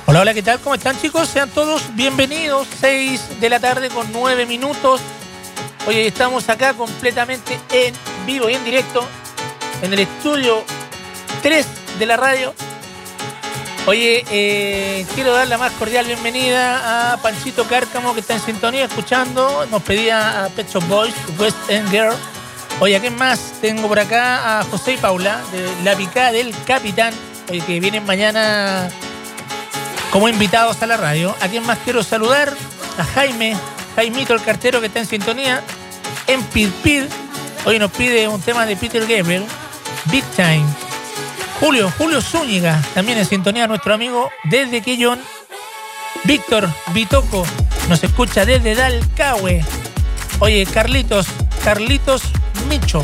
Hola, hola, ¿qué tal? ¿Cómo están, chicos? Sean todos bienvenidos. 6 de la tarde con 9 minutos. Hoy estamos acá completamente en vivo y en directo en el estudio 3 de la radio. Oye, quiero dar la más cordial bienvenida a Panchito Cárcamo, que está en sintonía escuchando. Nos pedía a Pet Shop Boys, West End Girl. Oye, ¿a quién más? Tengo por acá a José y Paula, de La Picada del Capitán, oye, que vienen mañana como invitados a la radio. ¿A quién más quiero saludar? A Jaimito el cartero, que está en sintonía en Pid. Hoy nos pide un tema de Peter Gabriel, Big Time. Julio Zúñiga, también en sintonía, nuestro amigo desde Quillón. Víctor Bitoco nos escucha desde Dalcahue. Oye, Carlitos Micho.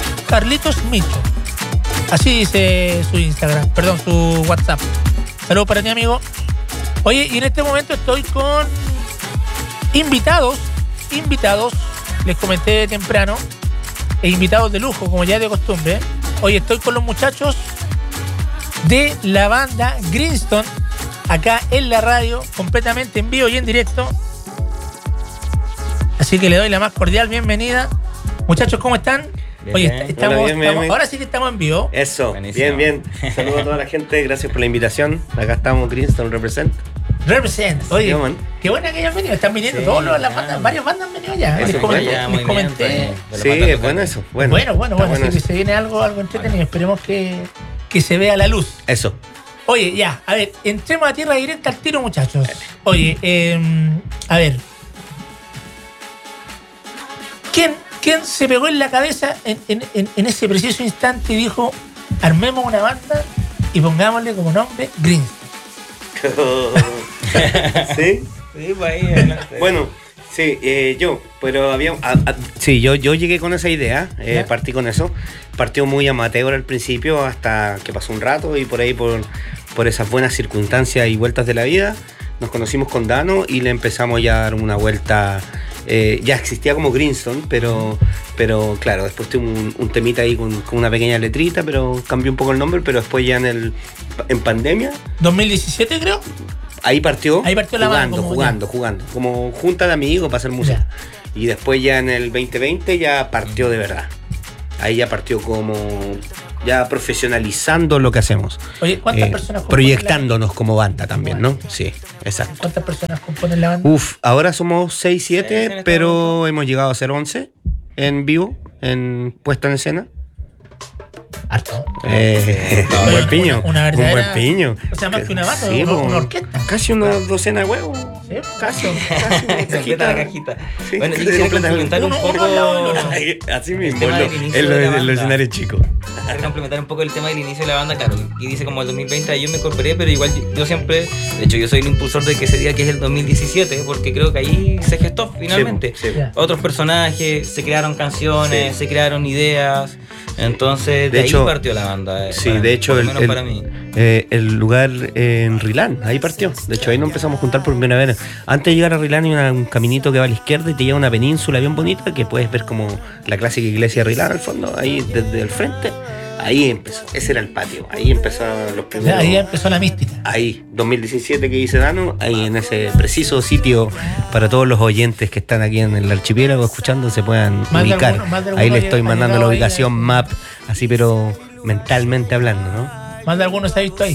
Así dice su Instagram, perdón, su WhatsApp. Saludos para ti, amigo. Oye, y en este momento estoy con invitados, les comenté temprano, e invitados de lujo, como ya es de costumbre. Hoy estoy con los muchachos de la banda Greenstone, acá en la radio, completamente en vivo y en directo. Así que le doy la más cordial bienvenida. Muchachos, ¿cómo están? Bien, oye, estamos, bien. ahora sí que estamos en vivo. Eso, buenísimo. bien. Saludos a toda la gente, gracias por la invitación. Acá estamos, Greenstone Represent. Oye, sí, qué buena que hayan venido. Están viniendo todas las bandas, varias bandas han venido ya. Eso, Les comenté. Sí, es bueno eso. Bueno, así que se viene algo entretenido. Esperemos que se vea la luz. Eso. Oye, ya, a ver, entremos a tierra directa al tiro, muchachos. Oye, a ver. ¿Quién se pegó en la cabeza en ese preciso instante y dijo, armemos una banda y pongámosle como nombre Greenstone? ¿Sí? Sí, pues ahí. Bueno, sí, yo llegué con esa idea, partí con eso. Partió muy amateur al principio hasta que pasó un rato y por ahí por esas buenas circunstancias y vueltas de la vida nos conocimos con Dano y le empezamos ya a dar una vuelta. Ya existía como Greenstone, pero claro, después tuve un temita ahí con una pequeña letrita, pero cambió un poco el nombre, pero después ya en pandemia. 2017 creo. Ahí partió la banda. Jugando, como junta de amigos para hacer música. Ya. Y después ya en el 2020 ya partió de verdad. Ahí ya partió como ya profesionalizando lo que hacemos. Oye, ¿cuántas personas proyectándonos como banda también, ¿no? Sí, exacto. ¿Cuántas personas componen la banda? Ahora somos 6, 7, pero hemos llegado a ser 11 en vivo, puesta en escena. Harto. Un buen piño. Un buen piño. O sea, más que una banda, sí, una orquesta. Casi una docena de huevos. Sí, casi. Completa la cajita. Sí, bueno, y quisiera complementar un poco. Así mismo, en los escenarios chicos. Quisiera complementar un poco el tema del inicio de la banda, claro. Y dice como el 2020, yo me incorporé, pero igual yo siempre. De hecho, yo soy el impulsor de que ese día que es el 2017, porque creo que ahí se gestó finalmente. Sí. Otros personajes, se crearon canciones, se crearon ideas. Entonces, de ahí partió la banda. Sí, de hecho, para mí. El lugar en Rilán, ahí partió. De hecho, ahí nos empezamos a juntar por primera vez. Antes de llegar a Rilán hay un caminito que va a la izquierda y te lleva a una península bien bonita que puedes ver como la clásica iglesia de Rilán al fondo, ahí desde el frente. Ahí empezó, ese era el patio, ahí empezaron los primeros. Ahí empezó la mística. Ahí, 2017 que dice Dano, ahí en ese preciso sitio para todos los oyentes que están aquí en el archipiélago escuchando se puedan ubicar. Ahí le estoy mandando la ubicación map, así pero mentalmente hablando, ¿no? Más de algunos se ha visto ahí.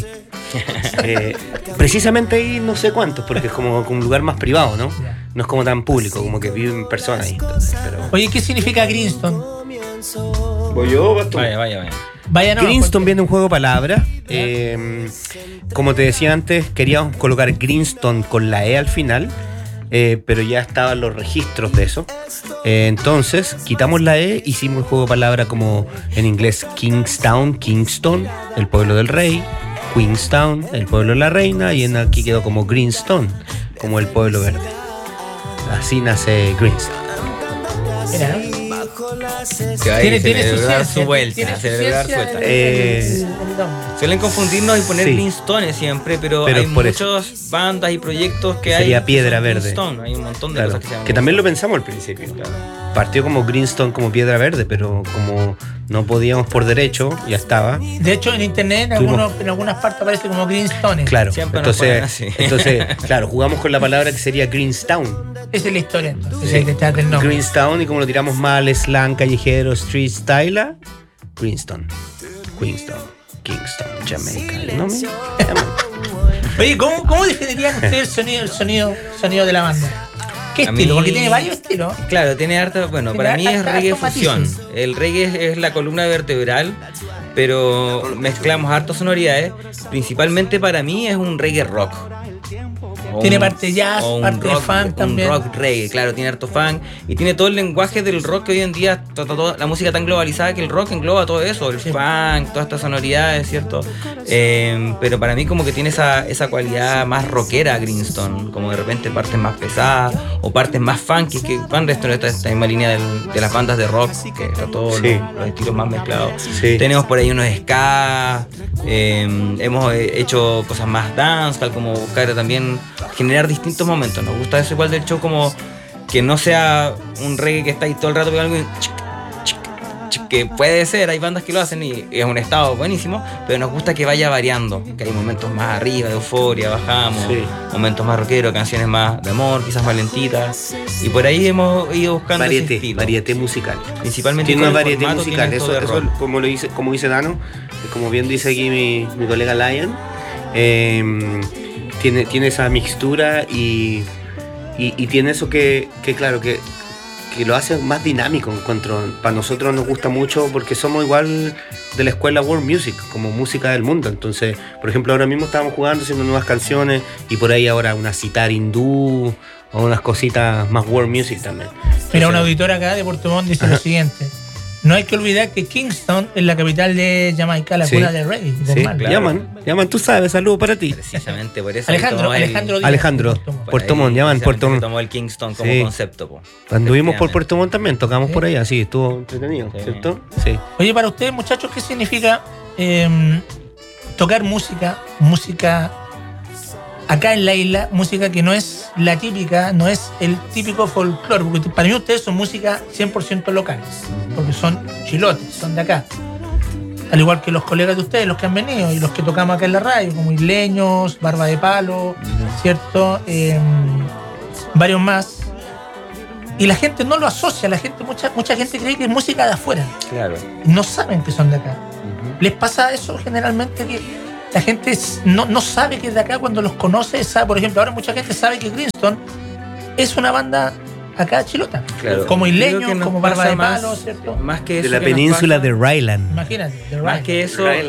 Precisamente ahí no sé cuántos, porque es como un lugar más privado, ¿no? No es como tan público, como que viven personas ahí. Entonces, pero... Oye, ¿qué significa Greenstone? Voy yo, vas tú. Vaya. Greenstone viene de un juego de palabras. Como te decía antes, queríamos colocar Greenstone con la E al final, pero ya estaban los registros de eso. Entonces, quitamos la E, hicimos el juego de palabras como en inglés Kingston, el pueblo del rey, Queenstown, el pueblo de la reina, y aquí quedó como Greenstone, como el pueblo verde. Así nace Greenstone. Mira, tiene su vuelta, suelen confundirnos y poner Greenstone siempre, pero hay muchas bandas y proyectos que sería hay Piedra Verde. Hay un montón de cosas que se llaman que también lo pensamos al principio. Claro. partió como Greenstone, como Piedra Verde, pero como no podíamos por derecho, ya estaba. De hecho, en internet en algunas partes aparece como Greenstone. Claro, Siempre nos ponen así. entonces, claro, jugamos con la palabra que sería Greenstown. Esa es la historia, entonces. Sí. Hay que echarle el nombre. Greenstown, y como lo tiramos mal, slang, callejero, street style, Greenstone, Queenstown, Kingston, Jamaica. ¿No me? Oye, ¿cómo definirían ustedes el sonido de la banda? ¿Qué A estilo? mí- Porque tiene varios estilos. Claro, tiene harta. Bueno, Tiene para mí es harta reggae matices. fusión. El reggae es la columna vertebral, pero mezclamos hartas sonoridades. Principalmente para mí es un reggae rock. Tiene parte jazz, o un parte de rock, funk también. Un rock reggae, claro, tiene harto funk. Y tiene todo el lenguaje del rock que hoy en día está toda la música tan globalizada que el rock engloba todo eso, el Sí. funk, todas estas sonoridades, ¿cierto? Pero para mí como que tiene esa cualidad más rockera Greenstone, como de repente partes más pesadas o partes más funky que van dentro de esta misma línea de las bandas de rock, que está todos Sí. los estilos más mezclados. Sí. Tenemos por ahí unos ska, hemos hecho cosas más dancehall, como buscar también generar distintos momentos. Nos gusta eso igual del show, como que no sea un reggae que está ahí todo el rato pegando algo que puede ser, hay bandas que lo hacen y es un estado buenísimo, pero nos gusta que vaya variando, que hay momentos más arriba de euforia, bajamos, Sí. momentos más rockeros, canciones más de amor, quizás más lentitas, y por ahí hemos ido buscando ese estilo. Varieté musical. Principalmente Tiene con una el variedad formato, musical, tiene esto eso de rock. como dice Dano, como bien dice aquí mi colega Lion, tiene esa mixtura y tiene eso que claro, que lo hace más dinámico, encuentro. Para nosotros nos gusta mucho porque somos igual de la escuela World Music, como música del mundo. Entonces, por ejemplo, ahora mismo estábamos jugando, haciendo nuevas canciones, y por ahí ahora una sitar hindú o unas cositas más World Music también. Mira, una auditora acá de Puerto Montt dice lo siguiente. No hay que olvidar que Kingston es la capital de Jamaica, la Sí. cuna del reggae. Sí, normal. claro. llaman, tú sabes, saludo para ti. Precisamente por eso. Alejandro ahí tomó Díaz, Alejandro. de Puerto Montt. Puerto Montt, llaman precisamente Puerto Montt. se tomó el Kingston como Sí. concepto. Po. Anduvimos por Efectivamente. Puerto Montt también, tocamos Sí. por allá, sí, estuvo entretenido, Sí. ¿cierto? Sí. Oye, para ustedes, muchachos, ¿qué significa tocar música acá en la isla? Música que no es la típica, no es el típico folclore, porque para mí ustedes son música 100% locales, porque son chilotes, son de acá. Al igual que los colegas de ustedes, los que han venido y los que tocamos acá en la radio, como Isleños, Barba de Palo, ¿cierto? Varios más. Y la gente no lo asocia, mucha gente cree que es música de afuera. Claro. No saben que son de acá. ¿Les pasa eso generalmente, que la gente no sabe que es de acá cuando los conoce? Sabe, por ejemplo, ahora mucha gente sabe que Greenstone es una banda acá chilota. Claro. Como Creo que Isleños, nos como Barba pasa de más- Palo, ¿cierto? Más que eso De la que nos península pasa- de Ryland. Imagínate, The Más Ride. que eso, Ryland.